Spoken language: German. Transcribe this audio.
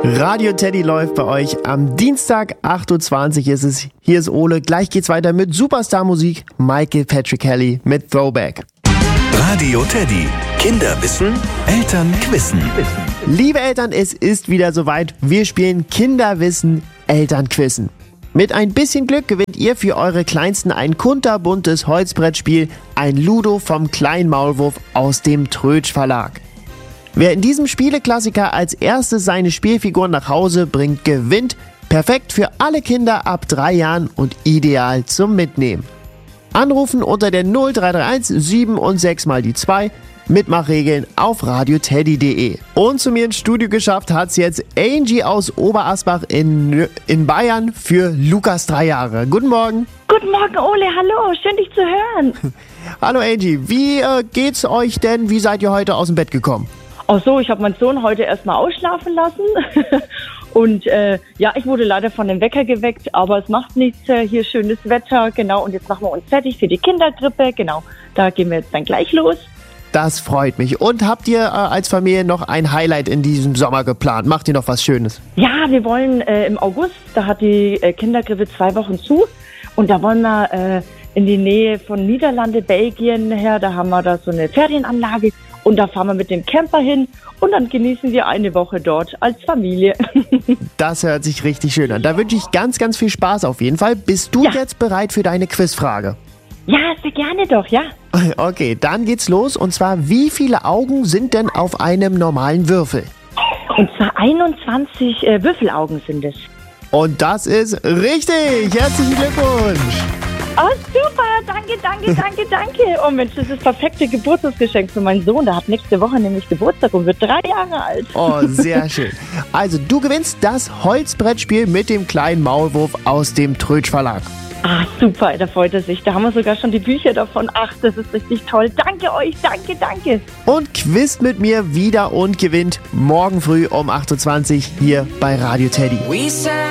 Radio Teddy läuft bei euch. Am Dienstag, 8.20 Uhr ist es. Hier ist Ole. Gleich geht's weiter mit Superstar-Musik. Michael Patrick Kelly mit Throwback. Radio Teddy. Kinder wissen, Eltern quissen. Liebe Eltern, es ist wieder soweit. Wir spielen Kinderwissen, Eltern quizzen. Mit ein bisschen Glück gewinnt ihr für eure Kleinsten ein kunterbuntes Holzbrettspiel, ein Ludo vom kleinen Maulwurf aus dem Trötsch Verlag. Wer in diesem Spieleklassiker als erstes seine Spielfiguren nach Hause bringt, gewinnt. Perfekt für alle Kinder ab 3 Jahren und ideal zum Mitnehmen. Anrufen unter der 0331 7 und 6 mal die 2. Mitmachregeln auf radioteddy.de. Und zu mir ins Studio geschafft hat's jetzt Angie aus Oberasbach in Bayern für Lukas 3 Jahre. Guten Morgen. Guten Morgen, Ole. Hallo. Schön, dich zu hören. Hallo Angie. Wie geht's euch denn? Wie seid ihr heute aus dem Bett gekommen? Ach so, ich habe meinen Sohn heute erstmal ausschlafen lassen. Und ich wurde leider von dem Wecker geweckt, aber es macht nichts. Hier schönes Wetter, genau. Und jetzt machen wir uns fertig für die Kindergrippe. Genau, da gehen wir jetzt dann gleich los. Das freut mich. Und habt ihr als Familie noch ein Highlight in diesem Sommer geplant? Macht ihr noch was Schönes? Ja, wir wollen im August, da hat die Kindergrippe 2 Wochen zu. Und da wollen wir in die Nähe von Niederlande, Belgien her. Da haben wir da so eine Ferienanlage. Und da fahren wir mit dem Camper hin. Und dann genießen wir eine Woche dort als Familie. Das hört sich richtig schön an. Da wünsche ich ganz, ganz viel Spaß auf jeden Fall. Bist du jetzt bereit für deine Quizfrage? Ja, sehr gerne doch, ja. Okay, dann geht's los. Und zwar, wie viele Augen sind denn auf einem normalen Würfel? Und zwar 21 Würfelaugen sind es. Und das ist richtig. Herzlichen Glückwunsch. Oh, super. Danke. Oh Mensch, das ist das perfekte Geburtstagsgeschenk für meinen Sohn. Der hat nächste Woche nämlich Geburtstag und wird 3 Jahre alt. Oh, sehr schön. Also, du gewinnst das Holzbrettspiel mit dem kleinen Maulwurf aus dem Trötsch Verlag. Ah, super, da freut er sich. Da haben wir sogar schon die Bücher davon. Ach, das ist richtig toll. Danke euch, danke. Und quizt mit mir wieder und gewinnt morgen früh um 8.20 Uhr hier bei Radio Teddy.